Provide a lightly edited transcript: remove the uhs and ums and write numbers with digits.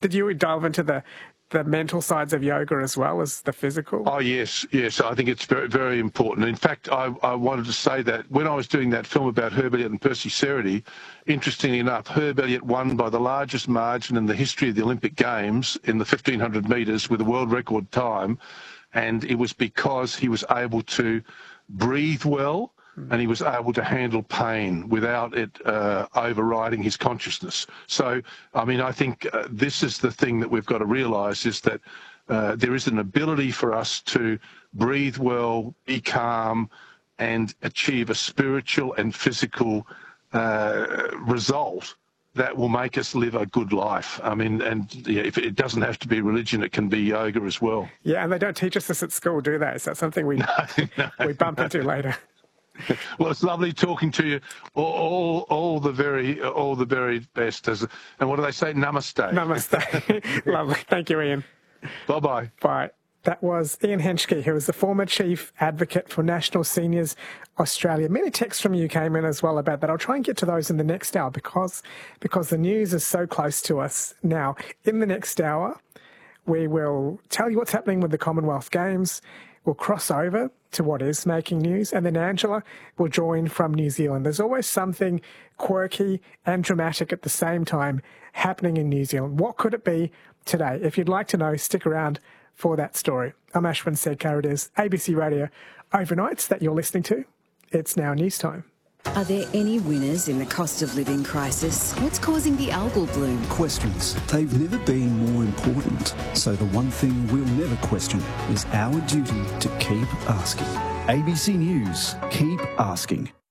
Did you delve into the mental sides of yoga as well as the physical? Oh, yes. I think it's very, very important. In fact, I wanted to say that when I was doing that film about Herb Elliott and Percy Cerutty, interestingly enough, Herb Elliott won by the largest margin in the history of the Olympic Games in the 1,500 metres with a world record time, and it was because he was able to breathe well, and he was able to handle pain without it overriding his consciousness. So, I mean, I think this is the thing that we've got to realise, is that there is an ability for us to breathe well, be calm, and achieve a spiritual and physical result that will make us live a good life. I mean, and if it doesn't have to be religion, it can be yoga as well. Yeah, and they don't teach us this at school, do they? Is that something we bump into later? Well, it's lovely talking to you. All the very best. And what do they say? Namaste. Namaste. Lovely. Thank you, Ian. Bye-bye. Bye. That was Ian Henschke, who is the former Chief Advocate for National Seniors Australia. Many texts from you came in as well about that. I'll try and get to those in the next hour because the news is so close to us now. In the next hour, we will tell you what's happening with the Commonwealth Games. We'll cross over to what is making news, and then Angela will join from New Zealand. There's always something quirky and dramatic at the same time happening in New Zealand. What could it be today? If you'd like to know, stick around for that story. I'm Ashwin Sedkar. It is ABC Radio Overnights that you're listening to. It's now news time. Are there any winners in the cost of living crisis? What's causing the algal bloom? Questions. They've never been more important. So the one thing we'll never question is our duty to keep asking. ABC News. Keep asking.